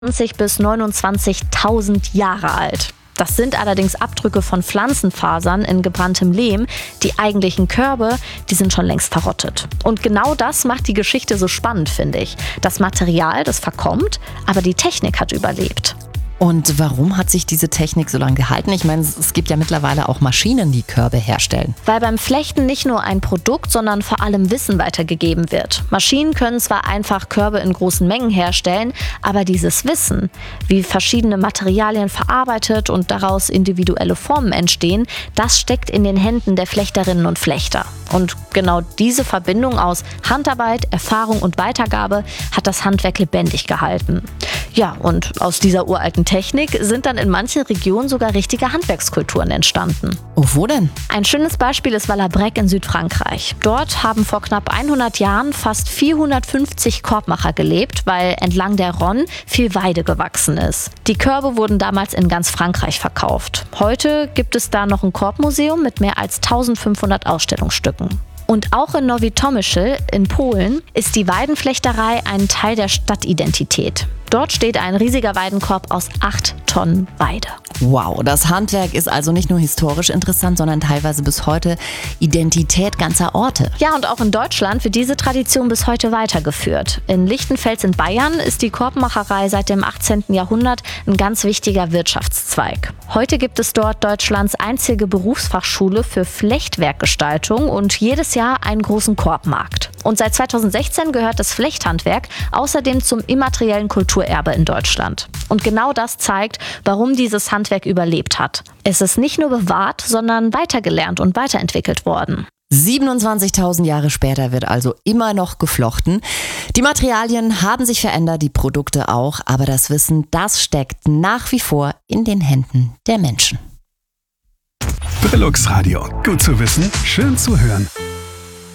20 bis 29.000 Jahre alt. Das sind allerdings Abdrücke von Pflanzenfasern in gebranntem Lehm. Die eigentlichen Körbe, die sind schon längst verrottet. Und genau das macht die Geschichte so spannend, finde ich. Das Material, das verkommt, aber die Technik hat überlebt. Und warum hat sich diese Technik so lange gehalten? Ich meine, es gibt ja mittlerweile auch Maschinen, die Körbe herstellen. Weil beim Flechten nicht nur ein Produkt, sondern vor allem Wissen weitergegeben wird. Maschinen können zwar einfach Körbe in großen Mengen herstellen, aber dieses Wissen, wie verschiedene Materialien verarbeitet und daraus individuelle Formen entstehen, das steckt in den Händen der Flechterinnen und Flechter. Und genau diese Verbindung aus Handarbeit, Erfahrung und Weitergabe hat das Handwerk lebendig gehalten. Ja, und aus dieser uralten Technik sind dann in manchen Regionen sogar richtige Handwerkskulturen entstanden. Oh, wo denn? Ein schönes Beispiel ist Valabrecque in Südfrankreich. Dort haben vor knapp 100 Jahren fast 450 Korbmacher gelebt, weil entlang der Rhône viel Weide gewachsen ist. Die Körbe wurden damals in ganz Frankreich verkauft. Heute gibt es da noch ein Korbmuseum mit mehr als 1500 Ausstellungsstücken. Und auch in Nowy Tomyśl in Polen ist die Weidenflechterei ein Teil der Stadtidentität. Dort steht ein riesiger Weidenkorb aus 8 Tonnen Weide. Wow, das Handwerk ist also nicht nur historisch interessant, sondern teilweise bis heute Identität ganzer Orte. Ja, und auch in Deutschland wird diese Tradition bis heute weitergeführt. In Lichtenfels in Bayern ist die Korbmacherei seit dem 18. Jahrhundert ein ganz wichtiger Wirtschaftszweig. Heute gibt es dort Deutschlands einzige Berufsfachschule für Flechtwerkgestaltung und jedes Jahr einen großen Korbmarkt. Und seit 2016 gehört das Flechthandwerk außerdem zum immateriellen Kulturerbe in Deutschland. Und genau das zeigt, warum dieses Handwerk überlebt hat. Es ist nicht nur bewahrt, sondern weitergelernt und weiterentwickelt worden. 27.000 Jahre später wird also immer noch geflochten. Die Materialien haben sich verändert, die Produkte auch, aber das Wissen, das steckt nach wie vor in den Händen der Menschen. Brillux Radio. Gut zu wissen, schön zu hören.